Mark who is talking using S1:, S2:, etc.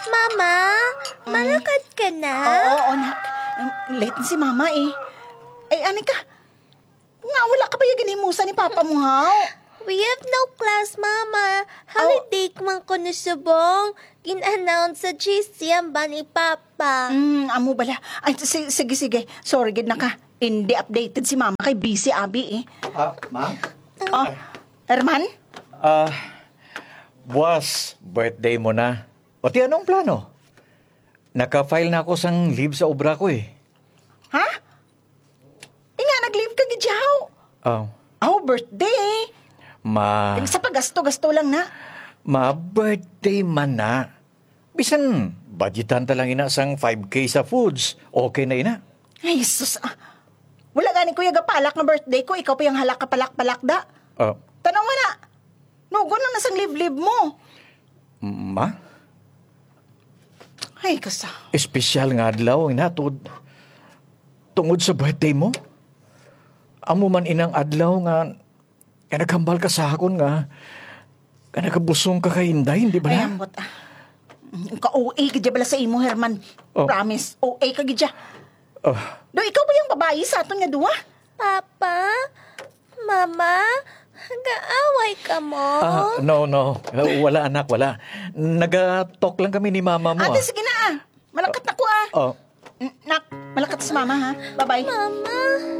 S1: Mama, malakad ka na?
S2: Oo, nak. Late na si mama eh. Ay, Anika, nga wala ka ba yung ganimusa ni Papa mo, haw?
S1: We have no class, Mama. Holiday man ko na subong. Gin-announce sa GC ang ba ni Papa?
S2: Amo bala. Ay, sige. Sorry, gid na ka. Hindi updated si mama kay busy abi eh.
S3: Ma'am?
S2: Oh, Herman?
S3: Buwas, birthday mo na. O ti anong plano? Naka-file na ako sang leave sa obra ko eh.
S2: Ha? Nga, nag-leave ka gid yaw. Birthday. Sa paggasto-gasto lang na.
S3: Ma-birthday man na. Bisan, budgetan talang ina sang 5K sa foods. Okay na ina.
S2: Ay, sus. Wala ganing kuya gapalak na birthday ko. Ikaw pa yung halak kapalak-palak da. Tanong mo na. Nugo na nasang live-live mo.
S3: Ma?
S2: Ay, kasa.
S3: Espesyal nga adlaw ina tungod sa birthday mo. Amo man inang adlaw nga naghambal ka sa akon nga nagabusong ka kay Inday, hindi ba
S2: Ay,
S3: na?
S2: ambot Ka-OA ka dya bala sa imo, Herman. Promise, OA ka gid dya. Do, ikaw ba yung babae sa aton nga duwa?
S1: Papa? Mama? Gaaway ka mo?
S3: No. Wala anak, wala. Nag-talk lang kami ni mama mo.
S2: Ate, sige na Malakat na ko Nak, malakat si mama ha. Bye-bye.
S1: Mama?